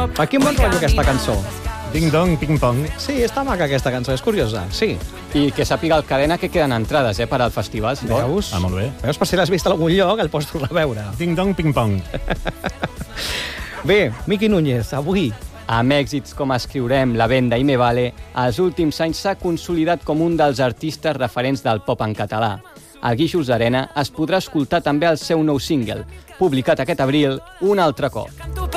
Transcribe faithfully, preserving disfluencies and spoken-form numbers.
A quin bon rotllo aquesta cançó? Ding-dong, ping-pong. Sí, està maca aquesta cançó, és curiosa, sí. I que sàpiga el Cadena que queden entrades, eh, per al festival. Si vol. Veus? Ah, molt bé. Veus, per si l'has vist a algun lloc, el pots tornar a veure. Ding-dong, ping-pong. Bé, Miqui Núñez, avui... Amb èxits com Escriurem, La Venda i Me Vale, als últims anys s'ha consolidat com un dels artistes referents del pop en català. A Guíxols Arena es podrà escoltar també el seu nou single, publicat aquest abril, Un altre cop.